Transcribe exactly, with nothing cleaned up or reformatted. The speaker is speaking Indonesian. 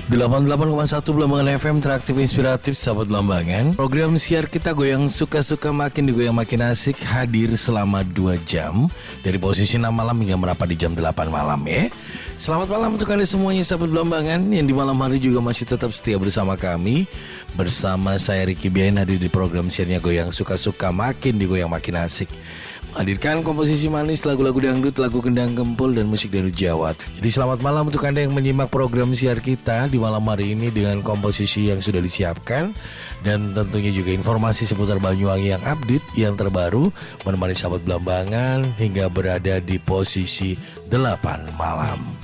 delapan puluh delapan koma satu Belambangan F M, teraktif inspiratif sahabat Belambangan. Program siar kita Goyang Suka-Suka makin digoyang makin asik hadir selama dua jam dari posisi enam malam hingga merapat di jam delapan malam ya. Selamat malam untuk Anda semuanya sahabat Belambangan yang di malam hari juga masih tetap setia bersama kami. Bersama saya Ricky Biain hadir di program siarnya Goyang Suka-Suka makin digoyang makin asik. Menghadirkan komposisi manis, lagu-lagu dangdut, lagu kendang gempul, dan musik dangdut Jawa. Jadi selamat malam untuk Anda yang menyimak program siar kita di malam hari ini dengan komposisi yang sudah disiapkan. Dan tentunya juga informasi seputar Banyuwangi yang update, yang terbaru, menemani sahabat Belambangan hingga berada di posisi delapan malam.